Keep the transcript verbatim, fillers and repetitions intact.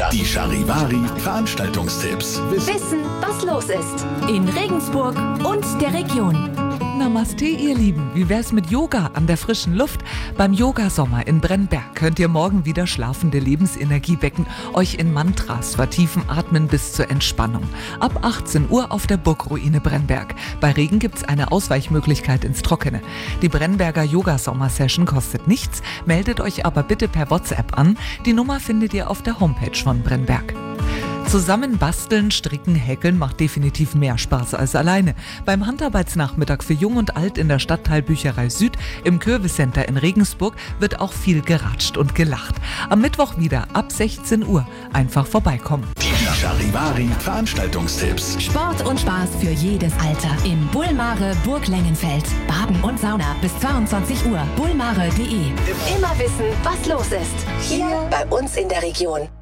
Die Charivari Veranstaltungstipps. Wissen, was los ist. In Regensburg und der Region. Namaste, ihr Lieben. Wie wär's mit Yoga an der frischen Luft? Beim Yogasommer in Brennberg könnt ihr morgen wieder schlafende Lebensenergie wecken, euch in Mantras vertiefen, atmen bis zur Entspannung. Ab achtzehn Uhr auf der Burgruine Brennberg. Bei Regen gibt's eine Ausweichmöglichkeit ins Trockene. Die Brennberger Yogasommer-Session kostet nichts, meldet euch aber bitte per WhatsApp an. Die Nummer findet ihr auf der Homepage von Brennberg. Zusammen basteln, stricken, häkeln macht definitiv mehr Spaß als alleine. Beim Handarbeitsnachmittag für Jung und Alt in der Stadtteilbücherei Süd im Kürbis-Center in Regensburg wird auch viel geratscht und gelacht. Am Mittwoch wieder ab sechzehn Uhr. Einfach vorbeikommen. Die Charivari Veranstaltungstipps. Sport und Spaß für jedes Alter. Im Bullmare Burg Lengenfeld. Baden und Sauna bis zweiundzwanzig Uhr. bullmare punkt de. Immer wissen, was los ist. Hier bei uns in der Region.